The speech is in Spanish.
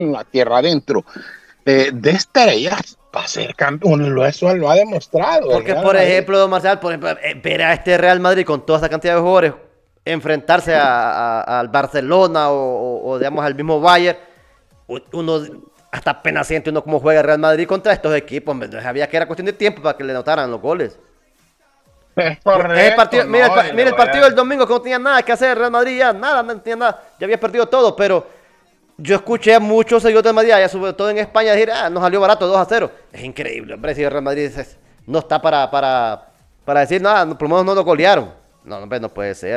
a tierra adentro, de estrellas para ser campeón. Eso lo ha demostrado el Porque, Real por Madrid. ejemplo, don Marcial, por ejemplo, ver a este Real Madrid con toda esa cantidad de jugadores enfrentarse al Barcelona digamos, al mismo Bayern, uno hasta apenas siente uno cómo juega el Real Madrid contra estos equipos. Entonces, había que era cuestión de tiempo para que le notaran los goles. Es Ese correcto, partido, mira ¿no? Y le mira el voy partido del a... domingo que no tenía nada que hacer el Real Madrid, ya nada, no tenía nada, ya había perdido todo, pero yo escuché a muchos seguidores del Madrid, ya sobre todo en España, decir, nos salió barato 2-0. Es increíble, hombre, si el Real Madrid no está para decir nada, por lo menos no lo golearon. No, hombre, no puede ser.